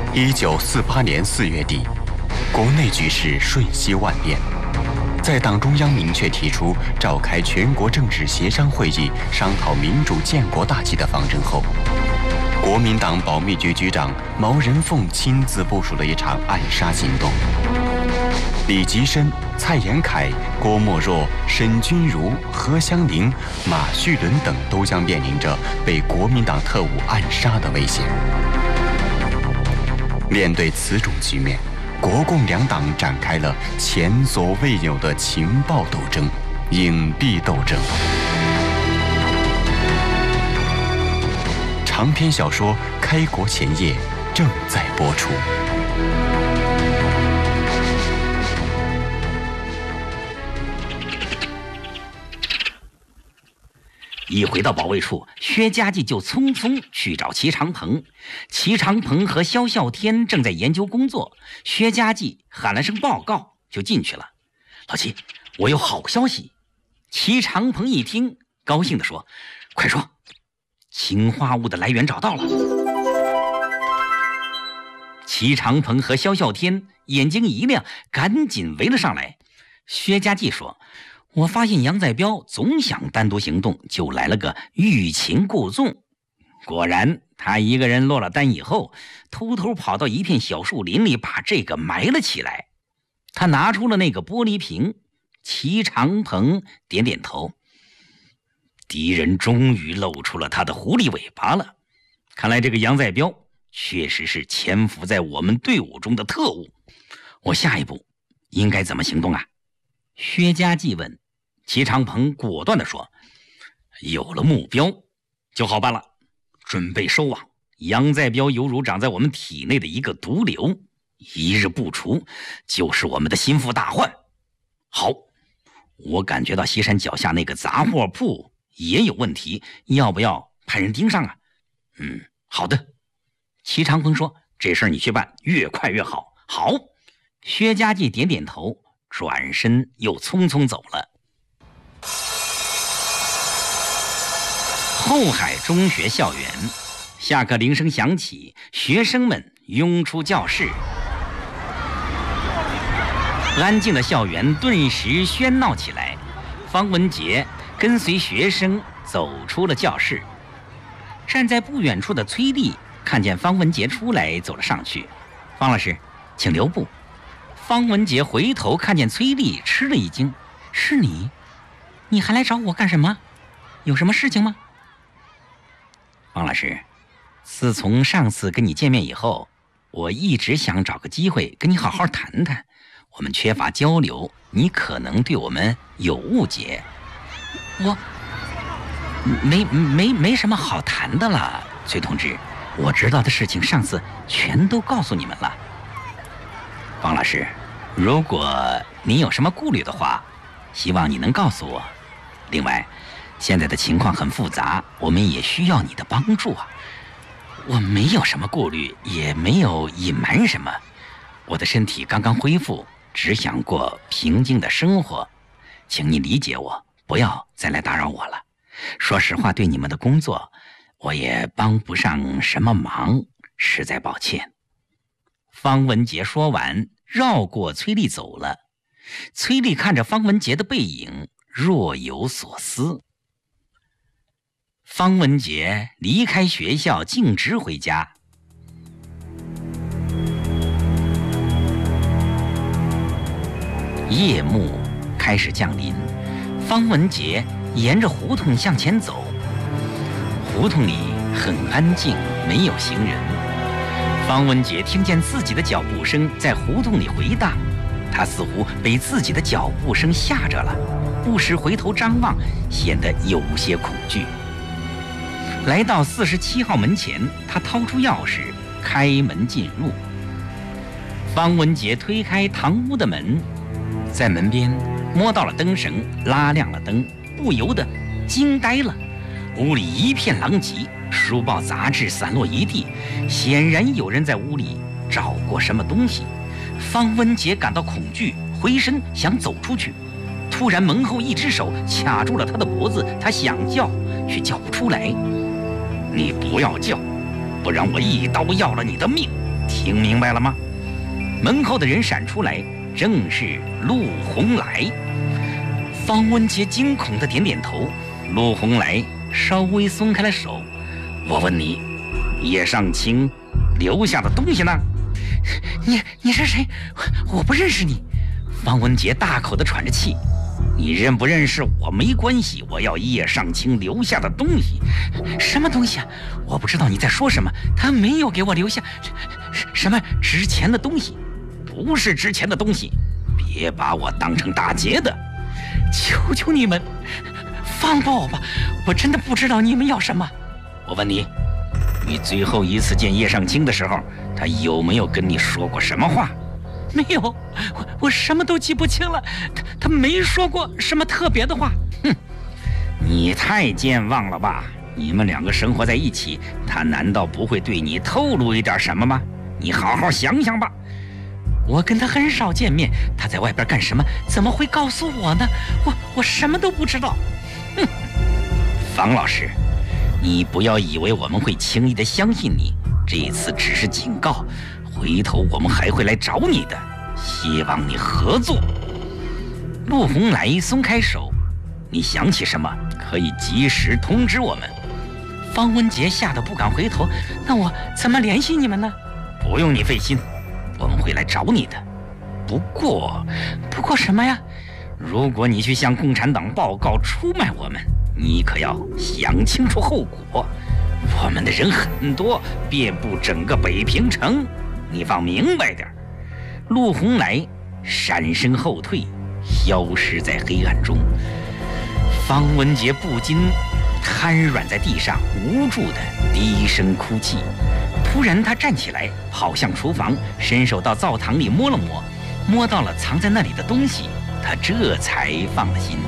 1948年4月底，国内局势瞬息万变。在党中央明确提出召开全国政治协商会议，商讨民主建国大计的方针后，国民党保密局局长毛人凤亲自部署了一场暗杀行动。李吉深、蔡延闿、郭沫若、沈钧儒、何香凝、马叙伦等都将面临着被国民党特务暗杀的危险。面对此种局面，国共两党展开了前所未有的情报斗争、隐蔽斗争。长篇小说《开国前夜》正在播出。 一回到保卫处，薛家继就匆匆去找齐长鹏。齐长鹏和萧啸天正在研究工作，薛家继喊了声报告就进去了。老齐，我有好消息。齐长鹏一听，高兴地说：快说，氰化物的来源找到了。齐长鹏和萧啸天眼睛一亮，赶紧围了上来。薛家继说：我发现杨再彪总想单独行动，就来了个欲擒故纵。果然，他一个人落了单以后，偷偷跑到一片小树林里，把这个埋了起来。他拿出了那个玻璃瓶。齐长鹏点点头。敌人终于露出了他的狐狸尾巴了。看来这个杨再彪确实是潜伏在我们队伍中的特务。我下一步应该怎么行动啊？薛家继问。齐长鹏果断地说：有了目标就好办了，准备收网。杨再彪犹如长在我们体内的一个毒瘤，一日不除就是我们的心腹大患。好，我感觉到西山脚下那个杂货铺也有问题，要不要派人盯上啊？好的。齐长鹏说：这事儿你去办，越快越好。好。薛家继点点头，转身又匆匆走了。后海中学校园，下课铃声响起，学生们涌出教室。安静的校园顿时喧闹起来。方文杰跟随学生走出了教室。站在不远处的崔丽看见方文杰出来，走了上去。方老师，请留步。方文杰回头看见崔丽，吃了一惊：是你？你还来找我干什么？有什么事情吗？方老师，自从上次跟你见面以后，我一直想找个机会跟你好好谈谈。我们缺乏交流，你可能对我们有误解。我没什么好谈的了，崔同志，我知道的事情上次全都告诉你们了。方老师，如果你有什么顾虑的话，希望你能告诉我。另外，现在的情况很复杂，我们也需要你的帮助啊。我没有什么顾虑，也没有隐瞒什么。我的身体刚刚恢复，只想过平静的生活，请你理解我，不要再来打扰我了。说实话，对你们的工作，我也帮不上什么忙，实在抱歉。方文杰说完，绕过崔丽走了。崔丽看着方文杰的背影，若有所思。方文杰离开学校，径直回家。夜幕开始降临，方文杰沿着胡同向前走。胡同里很安静，没有行人。方文杰听见自己的脚步声在胡同里回荡，他似乎被自己的脚步声吓着了，不时回头张望，显得有些恐惧。来到47号门前，他掏出钥匙开门进入。方文杰推开堂屋的门，在门边摸到了灯绳，拉亮了灯，不由得惊呆了。屋里一片狼藉，书报杂志散落一地，显然有人在屋里找过什么东西。方文杰感到恐惧，回身想走出去，突然门后一只手卡住了他的脖子，他想叫却叫不出来。你不要叫，不然我一刀要了你的命！ 听明白了吗？门后的人闪出来，正是陆洪来。方文杰惊恐地点点头。陆洪来稍微松开了手。我问你，叶尚卿留下的东西呢？你是谁？我不认识你。方文杰大口地喘着气。你认不认识我没关系，我要叶尚卿留下的东西。什么东西啊？我不知道你在说什么。他没有给我留下什么值钱的东西。不是值钱的东西，别把我当成打劫的。求求你们放过我吧，我真的不知道你们要什么。我问你，你最后一次见叶尚卿的时候，他有没有跟你说过什么话？没有，我什么都记不清了。他没说过什么特别的话。哼，你太健忘了吧？你们两个生活在一起，他难道不会对你透露一点什么吗？你好好想想吧。我跟他很少见面，他在外边干什么？怎么会告诉我呢？我什么都不知道。哼，方老师，你不要以为我们会轻易的相信你，这次只是警告。回头我们还会来找你的，希望你合作。陆洪来松开手，你想起什么可以及时通知我们。方文杰吓得不敢回头，那我怎么联系你们呢？不用你费心，我们会来找你的。不过什么呀？如果你去向共产党报告出卖我们，你可要想清楚后果。我们的人很多，遍布整个北平城，你放明白点。陆洪来闪身后退，消失在黑暗中。方文杰不禁瘫软在地上，无助地低声哭泣。突然他站起来，跑向厨房，伸手到灶堂里摸了摸，摸到了藏在那里的东西，他这才放了心。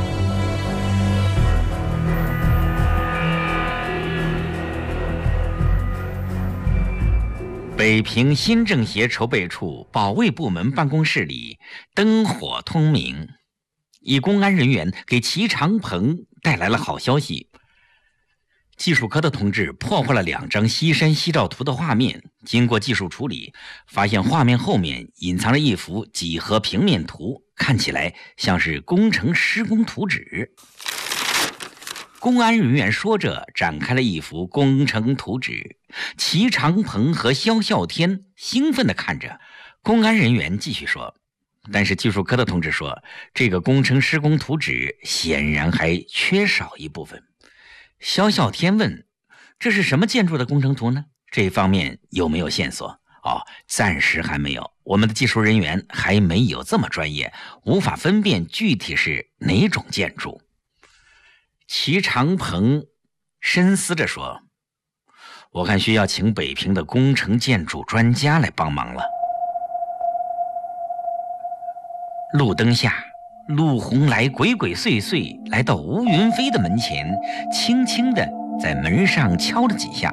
北平新政协筹备处保卫部门办公室里灯火通明，一公安人员给齐长鹏带来了好消息。技术科的同志破获了2张西山西照图的画面，经过技术处理，发现画面后面隐藏了一幅几何平面图，看起来像是工程施工图纸。公安人员说着展开了一幅工程图纸，齐长鹏和肖啸天兴奋地看着。公安人员继续说，但是技术科的同志说，这个工程施工图纸显然还缺少一部分。肖啸天问，这是什么建筑的工程图呢？这方面有没有线索？暂时还没有，我们的技术人员还没有这么专业，无法分辨具体是哪种建筑。齐长鹏深思着说，我看需要请北平的工程建筑专家来帮忙了。路灯下，陆洪来鬼鬼祟祟来到吴云飞的门前，轻轻地在门上敲了几下。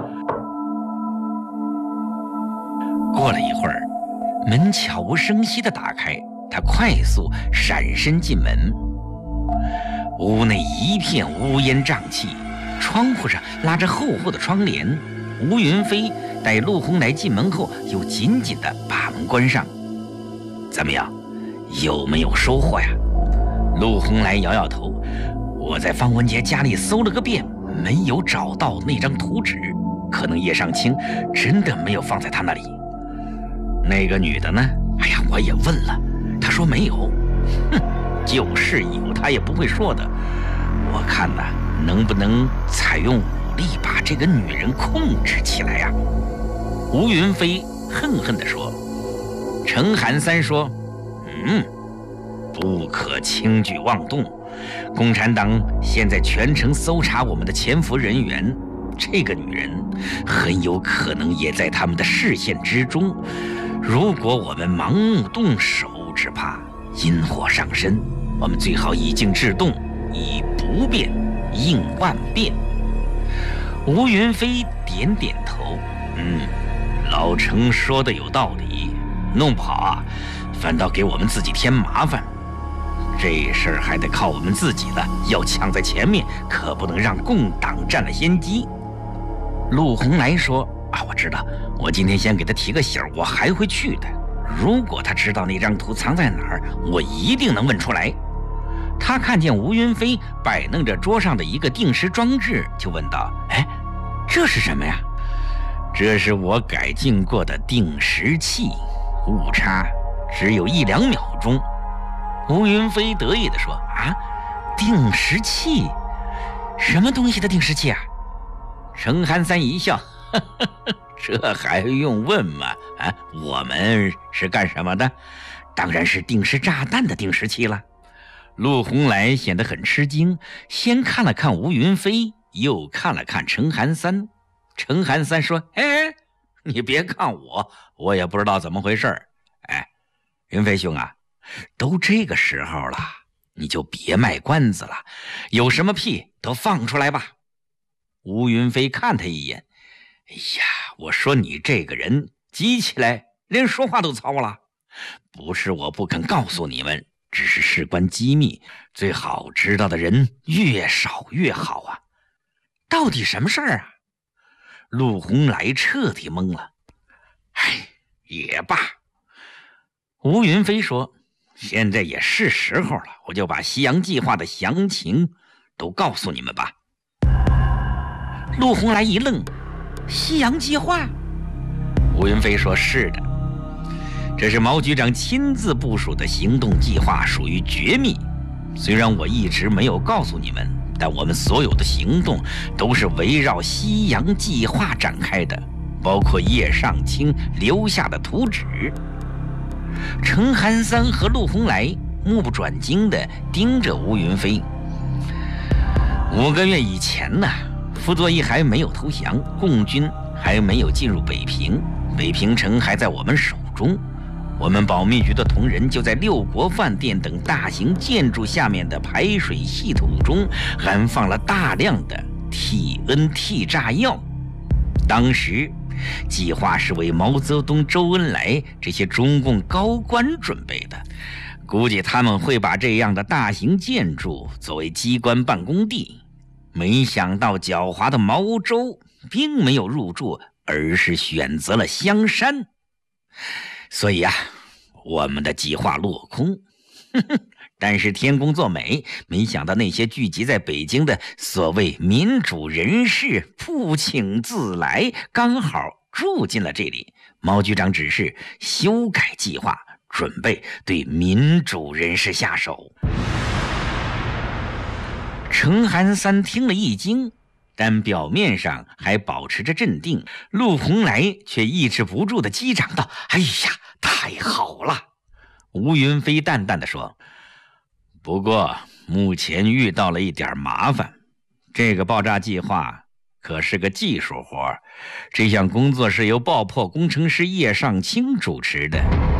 过了一会儿，门悄无声息地打开，他快速闪身进门。屋内一片乌烟瘴气，窗户上拉着厚厚的窗帘。吴云飞待陆洪来进门后，又紧紧地把门关上。怎么样，有没有收获呀？陆洪来摇摇头，我在方文杰家里搜了个遍，没有找到那张图纸，可能叶尚卿真的没有放在他那里。那个女的呢？哎呀，我也问了，她说没有。哼，就是有，她也不会说的。我看呐，能不能采用武力把这个女人控制起来呀？吴云飞恨恨地说。程寒三说，不可轻举妄动。共产党现在全城搜查我们的潜伏人员，这个女人很有可能也在他们的视线之中。如果我们盲目动手，只怕引火上身。我们最好以静制动，以不变应万变。吴云飞点点头，老程说的有道理，弄不好啊，反倒给我们自己添麻烦。这事儿还得靠我们自己了，要抢在前面，可不能让共党占了先机。陆洪来说， 我知道，我今天先给他提个醒，我还会去的。如果他知道那张图藏在哪儿，我一定能问出来。他看见吴云飞摆弄着桌上的一个定时装置，就问道：哎，这是什么呀？这是我改进过的定时器，误差只有1-2秒钟。吴云飞得意地说：啊，定时器？什么东西的定时器啊？程寒三一笑，呵呵呵，这还用问吗？啊，我们是干什么的？当然是定时炸弹的定时器了。陆红来显得很吃惊，先看了看吴云飞，又看了看程寒三。程寒三说：哎，你别看我也不知道怎么回事。哎，云飞兄啊，都这个时候了，你就别卖关子了，有什么屁都放出来吧。吴云飞看他一眼，哎呀，我说你这个人急起来连说话都糙了。不是我不肯告诉你们，只是事关机密，最好知道的人越少越好啊。到底什么事儿啊？陆红来彻底懵了。哎，也罢。吴云飞说，现在也是时候了，我就把西洋计划的详情都告诉你们吧。陆红来一愣，西洋计划？吴云飞说，是的，这是毛局长亲自部署的行动计划，属于绝密。虽然我一直没有告诉你们，但我们所有的行动都是围绕西洋计划展开的，包括叶尚卿留下的图纸。程寒三和陆红来目不转睛地盯着吴云飞。5个月以前呢，傅作义还没有投降，共军还没有进入北平，北平城还在我们手中。我们保密局的同仁就在六国饭店等大型建筑下面的排水系统中安放了大量的 TNT 炸药。当时计划是为毛泽东、周恩来这些中共高官准备的，估计他们会把这样的大型建筑作为机关办公地。没想到狡猾的毛周并没有入住，而是选择了香山。所以啊，我们的计划落空。但是天公作美，没想到那些聚集在北京的所谓民主人士不请自来，刚好住进了这里。毛局长指示修改计划，准备对民主人士下手。程寒三听了一惊，但表面上还保持着镇定。陆红来却抑制不住的击掌道：哎呀，太好了！吴云飞淡淡的说，不过目前遇到了一点麻烦，这个爆炸计划可是个技术活，这项工作是由爆破工程师叶尚卿主持的。